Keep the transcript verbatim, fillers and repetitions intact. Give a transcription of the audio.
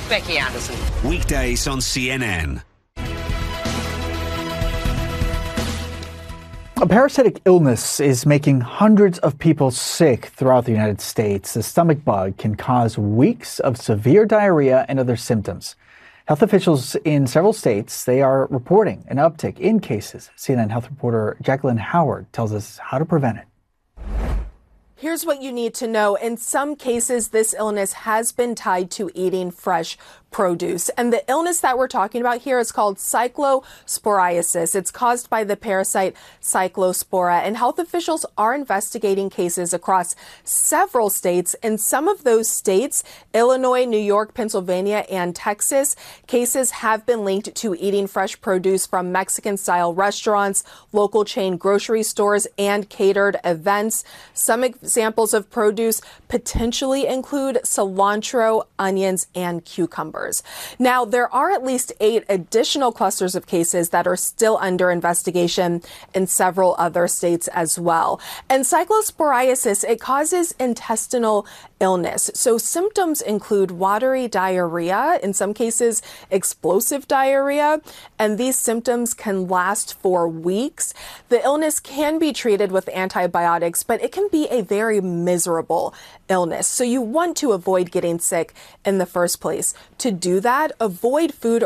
Becky Anderson. Weekdays on C N N. A parasitic illness is making hundreds of people sick throughout the United States. The stomach bug can cause weeks of severe diarrhea and other symptoms. Health officials in several states, they are reporting an uptick in cases. C N N health reporter Jacqueline Howard tells us how to prevent it. Here's what you need to know. In some cases, this illness has been tied to eating fresh produce. And the illness that we're talking about here is called cyclosporiasis. It's caused by the parasite Cyclospora. And health officials are investigating cases across several states. In some of those states, Illinois, New York, Pennsylvania, and Texas, cases have been linked to eating fresh produce from Mexican-style restaurants, local chain grocery stores, and catered events. Some examples of produce potentially include cilantro, onions, and cucumbers. Now, there are at least eight additional clusters of cases that are still under investigation in several other states as well. And cyclosporiasis, it causes intestinal illness. So symptoms include watery diarrhea, in some cases explosive diarrhea, and these symptoms can last for weeks. The illness can be treated with antibiotics, but it can be a very miserable illness. So you want to avoid getting sick in the first place. To do that, avoid food